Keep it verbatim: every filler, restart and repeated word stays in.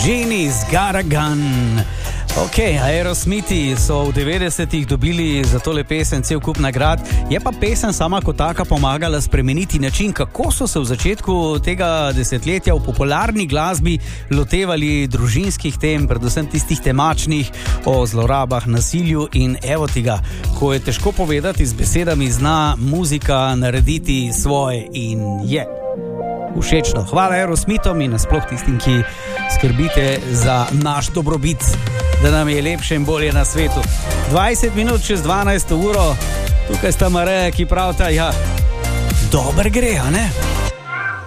Genie's Got a Gun. Ok, Aerosmithi so v devetdesetih dobili za tole pesem cel kup nagrad. Je pa pesem sama kot taka pomagala spremeniti način, kako so se v začetku tega desetletja v popularni glasbi lotevali družinskih tem, predvsem tistih temačnih o zlorabah, nasilju in evo tega, ko je težko povedati z besedami, zna muzika narediti svoje in je všečno. Hvala Aerosmithom in nasploh tistim, ki skrbite za naš dobrobit, da nam je lepše in bolje na svetu. dvajset minut čez dvanajsto uro, tukaj sta Mareja, ki pravita, ja, dober gre, a ne?